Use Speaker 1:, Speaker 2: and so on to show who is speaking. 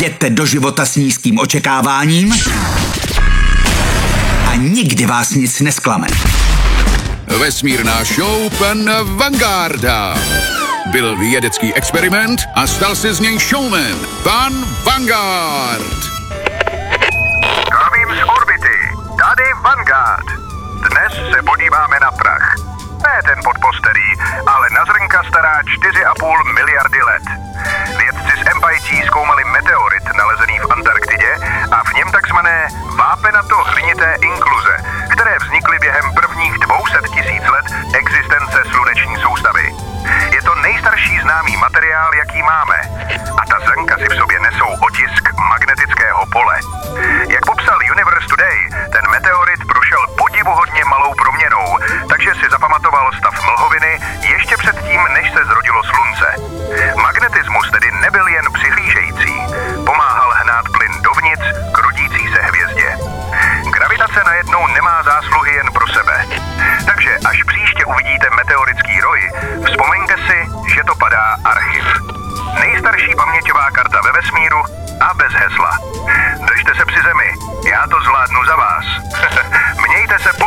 Speaker 1: Jděte do života s nízkým očekáváním a nikdy vás nic nesklame.
Speaker 2: Vesmírná show pana Vanguarda. Byl vědecký experiment a stal se z něj showman. Pan Vanguard.
Speaker 3: Zdravím z orbity. Tady Vanguard. Dnes se podíváme na prach. Ne ten pod postelí, ale na zrnka stará 4,5 miliardy let. Vědci z MIT zkoumali meteorit nalezený v Antarktidě a v něm takzvané vápenato-hlinité inkluze, které vznikly během prvních 200 000 let existence sluneční soustavy. Je to nejstarší známý materiál, jaký máme. A ta zrnka si v sobě nesou otisk magnetického pole. Jak popsal Universe Today, ten meteorit prošel podivuhodně malou proměnou, takže si zapamatoval stav mlhoviny ještě předtím, než se zrodilo slunce. Magnetismus tedy nebyl jen přihlížející. Pomáhal hnát plyn dovnitř k rodící se hvězdě. Gravitace najednou nemá zásluhy jen pro sebe. Takže až příště uvidíte meteorický roj, vzpomeňte si, že to padá archiv. Nejstarší paměťová karta ve vesmíru a bez hesla. Držte se při zemi, já to zvládnu za vás. Mějte se